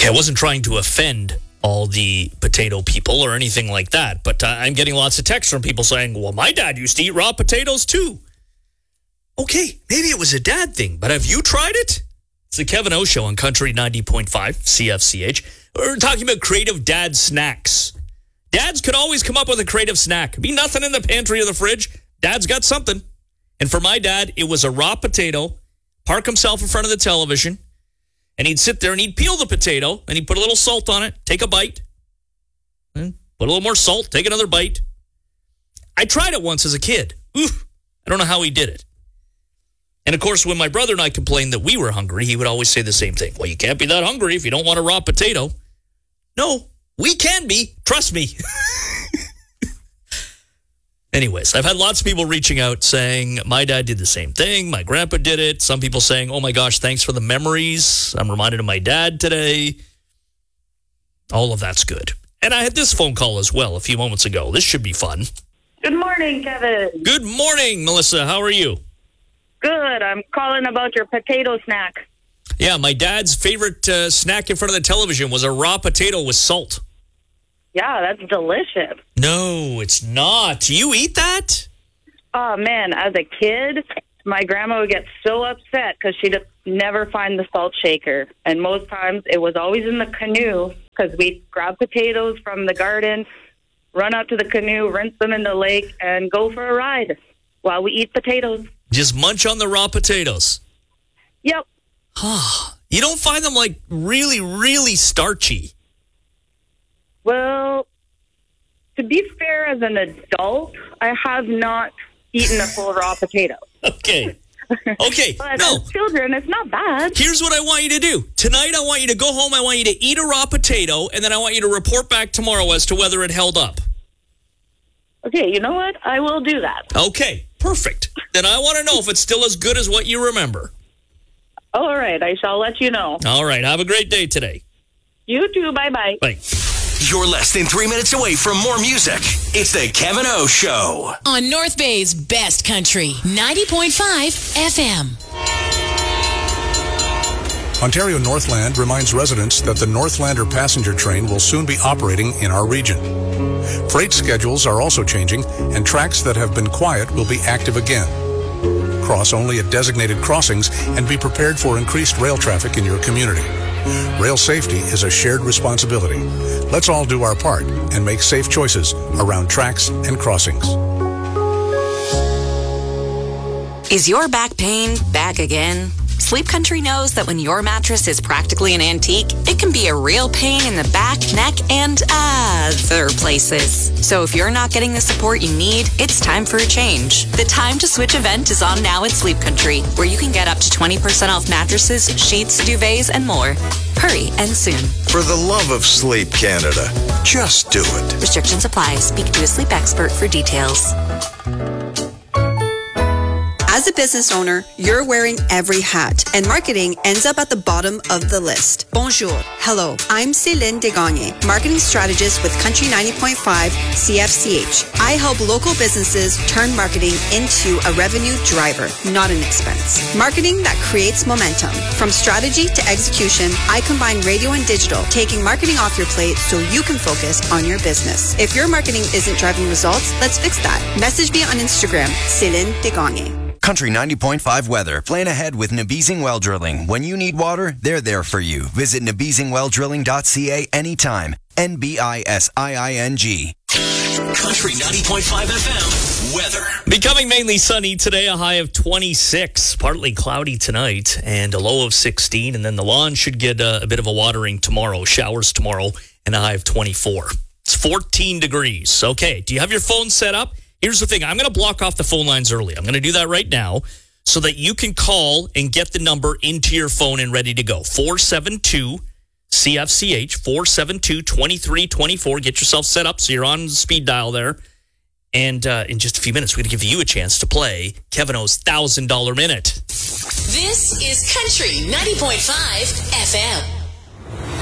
Okay, I wasn't trying to offend all the potato people or anything like that, but I'm getting lots of texts from people saying, well, my dad used to eat raw potatoes too. Okay, maybe it was a dad thing, but have you tried it? It's the Kevin O Show on Country 90.5 CFCH. We're talking about creative dad snacks. Dads could always come up with a creative snack. Be nothing in the pantry or the fridge. Dad's got something. And for my dad, it was a raw potato, park himself in front of the television, and he'd sit there and he'd peel the potato, and he'd put a little salt on it, take a bite, and put a little more salt, take another bite. I tried it once as a kid. Oof, I don't know how he did it. And, of course, when my brother and I complained that we were hungry, he would always say the same thing. Well, you can't be that hungry if you don't want a raw potato. No, we can be. Trust me. Anyways, I've had lots of people reaching out saying, my dad did the same thing. My grandpa did it. Some people saying, oh, my gosh, thanks for the memories. I'm reminded of my dad today. All of that's good. And I had this phone call as well a few moments ago. This should be fun. Good morning, Kevin. Good morning, Melissa. How are you? Good. I'm calling about your potato snack. Yeah, my dad's favorite snack in front of the television was a raw potato with salt. Yeah, that's delicious. No, it's not. You eat that? Oh, man. As a kid, my grandma would get so upset because she'd never find the salt shaker. And most times it was always in the canoe because we'd grab potatoes from the garden, run out to the canoe, rinse them in the lake, and go for a ride while we eat potatoes. Just munch on the raw potatoes. Yep. You don't find them like really, really starchy? Well, to be fair, as an adult, I have not eaten a full raw potato. Okay. Okay. But no. as children, it's not bad. Here's what I want you to do. Tonight, I want you to go home. I want you to eat a raw potato, and then I want you to report back tomorrow as to whether it held up. Okay, you know what? I will do that. Okay. Perfect. Then I want to know if it's still as good as what you remember. All right, I shall let you know. All right, have a great day today. You too, bye-bye. Bye. You're less than 3 minutes away from more music. It's the Kevin O Show. On North Bay's best country, 90.5 FM. Ontario Northland reminds residents that the Northlander passenger train will soon be operating in our region. Freight schedules are also changing, and tracks that have been quiet will be active again. Cross only at designated crossings and be prepared for increased rail traffic in your community. Rail safety is a shared responsibility. Let's all do our part and make safe choices around tracks and crossings. Is your back pain back again? Sleep Country knows that when your mattress is practically an antique, it can be a real pain in the back, neck, and other places. So if you're not getting the support you need, it's time for a change. The Time to Switch event is on now at Sleep Country, where you can get up to 20% off mattresses, sheets, duvets, and more. Hurry and soon. For the love of Sleep Canada, just do it. Restrictions apply. Speak to a sleep expert for details. As a business owner, you're wearing every hat, and marketing ends up at the bottom of the list. Bonjour. Hello. I'm Céline Desgagne, marketing strategist with Country 90.5 CFCH. I help local businesses turn marketing into a revenue driver, not an expense. Marketing that creates momentum. From strategy to execution, I combine radio and digital, taking marketing off your plate so you can focus on your business. If your marketing isn't driving results, let's fix that. Message me on Instagram, Céline Desgagne. Country 90.5 weather. Plan ahead with Nabizing Well Drilling. When you need water, they're there for you. Visit nabizingwelldrilling.ca anytime. NBISIING. Country 90.5 FM weather. Becoming mainly sunny today, a high of 26. Partly cloudy tonight and a low of 16. And then the lawn should get a bit of a watering tomorrow. Showers tomorrow and a high of 24. It's 14 degrees. Okay, do you have your phone set up? Here's the thing. I'm going to block off the phone lines early. I'm going to do that right now so that you can call and get the number into your phone and ready to go. 472-CFCH, 472-2324. Get yourself set up so you're on the speed dial there. And in just a few minutes, we're going to give you a chance to play Kevin O's $1,000 Minute. This is Country 90.5 FM.